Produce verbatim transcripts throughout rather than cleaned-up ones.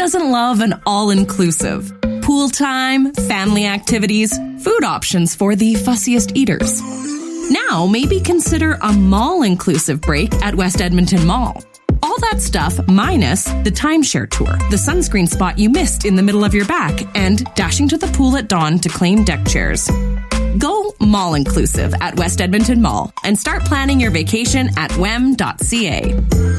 doesn't love an all-inclusive? Pool time, family activities, food options for the fussiest eaters. Now, maybe consider a mall-inclusive break at West Edmonton Mall. All that stuff minus the timeshare tour, the sunscreen spot you missed in the middle of your back, and dashing to the pool at dawn to claim deck chairs. Go mall-inclusive at West Edmonton Mall and start planning your vacation at w e m dot c a.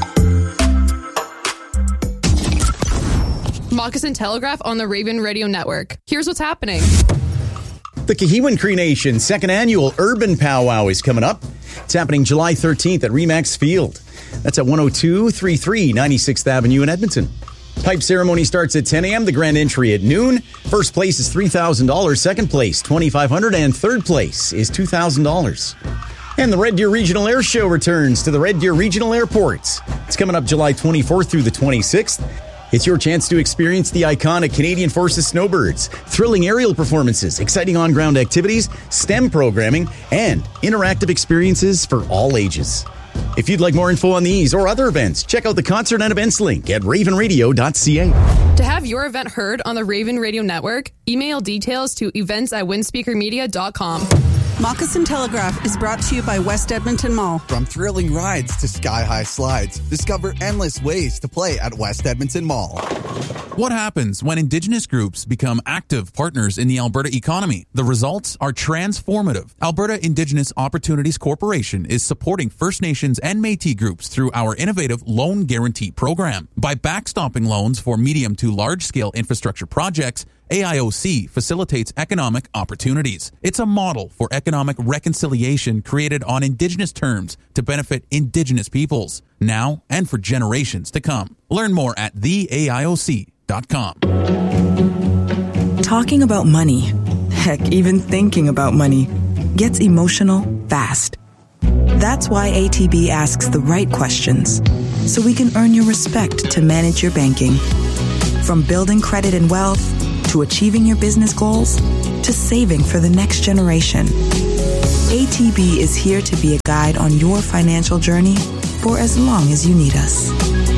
Moccasin Telegraph on the Raven Radio Network. Here's what's happening. The Cohewan Cree Nation second annual Urban Powwow is coming up. It's happening July thirteenth at Remax Field. That's at one oh two thirty-three ninety-sixth Avenue in Edmonton. Pipe ceremony starts at ten a.m. The grand entry at noon. First place is three thousand dollars. Second place, twenty-five hundred dollars. And third place is two thousand dollars. And the Red Deer Regional Air Show returns to the Red Deer Regional Airport. It's coming up July twenty-fourth through the twenty-sixth. It's your chance to experience the iconic Canadian Forces Snowbirds, thrilling aerial performances, exciting on-ground activities, STEM programming, and interactive experiences for all ages. If you'd like more info on these or other events, check out the concert and events link at raven radio dot c a. To have your event heard on the Raven Radio Network, email details to events at windspeaker media dot com. Moccasin Telegraph is brought to you by West Edmonton Mall. From thrilling rides to sky-high slides, discover endless ways to play at West Edmonton Mall. What happens when Indigenous groups become active partners in the Alberta economy? The results are transformative. Alberta Indigenous Opportunities Corporation is supporting First Nations and Métis groups through our innovative Loan Guarantee Program. By backstopping loans for medium to large-scale infrastructure projects, A I O C facilitates economic opportunities. It's a model for economic reconciliation created on Indigenous terms to benefit Indigenous peoples, now and for generations to come. Learn more at the A I O C dot com. Talking about money, heck, even thinking about money, gets emotional fast. That's why A T B asks the right questions, so we can earn your respect to manage your banking. From building credit and wealth, to achieving your business goals, to saving for the next generation. A T B is here to be a guide on your financial journey for as long as you need us.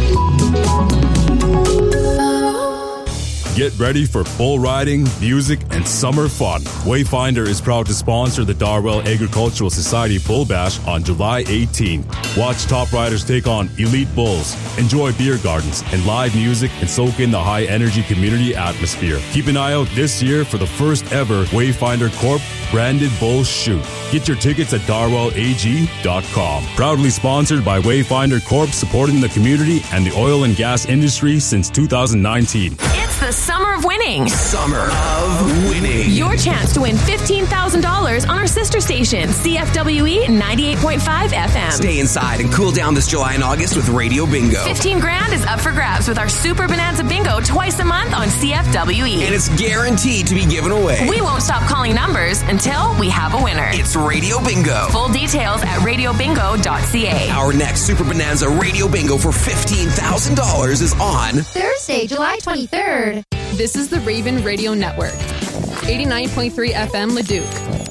Get ready for bull riding, music, and summer fun. Wayfinder is proud to sponsor the Darwell Agricultural Society Bull Bash on July eighteenth. Watch top riders take on elite bulls, enjoy beer gardens and live music, and soak in the high-energy community atmosphere. Keep an eye out this year for the first ever Wayfinder Corp branded bull shoot. Get your tickets at darwell a g dot com. Proudly sponsored by Wayfinder Corp, supporting the community and the oil and gas industry since two thousand nineteen. It's the Summer of Winning. Summer of Winning. Your chance to win fifteen thousand dollars on our sister station, C F W E ninety-eight point five F M. Stay inside and cool down this July and August with Radio Bingo. fifteen grand is up for grabs with our Super Bonanza Bingo twice a month on C F W E. And it's guaranteed to be given away. We won't stop calling numbers until we have a winner. It's Radio Bingo. Full details at radio bingo dot c a. Our next Super Bonanza Radio Bingo for fifteen thousand dollars is on Thursday, July twenty-third. This is the Raven Radio Network. eighty-nine point three F M Leduc.